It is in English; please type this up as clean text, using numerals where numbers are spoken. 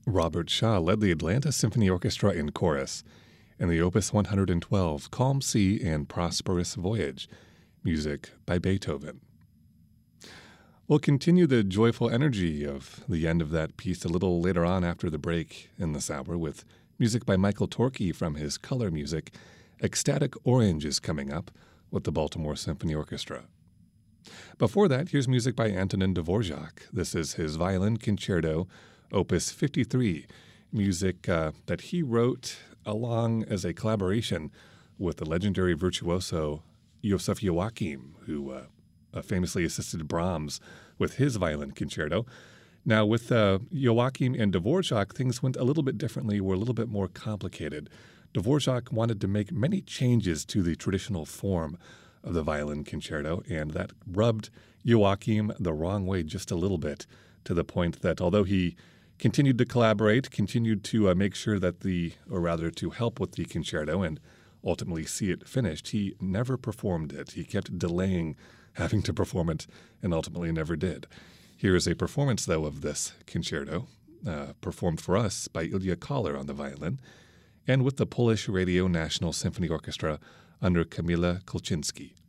Robert Shaw led the Atlanta Symphony Orchestra in chorus in the Opus 112, Calm Sea and Prosperous Voyage, music by Beethoven. We'll continue the joyful energy of the end of that piece a little later on after the break in this hour with music by Michael Torke from his color music. Ecstatic Orange is coming up with the Baltimore Symphony Orchestra. Before that, here's music by Antonin Dvorak. This is his Violin Concerto, Opus 53, music that he wrote along as a collaboration with the legendary virtuoso Joseph Joachim, who famously assisted Brahms with his Violin Concerto. Now, with Joachim and Dvorak, things went a little bit differently, were a little bit more complicated. Dvorak wanted to make many changes to the traditional form of the Violin Concerto, and that rubbed Joachim the wrong way just a little bit, to the point that although he continued to collaborate, continued to make sure that to help with the concerto and ultimately see it finished, he never performed it. He kept delaying having to perform it and ultimately never did. Here is a performance, though, of this concerto, performed for us by Ilya Koller on the violin and with the Polish Radio National Symphony Orchestra under Kamila Kolczynski.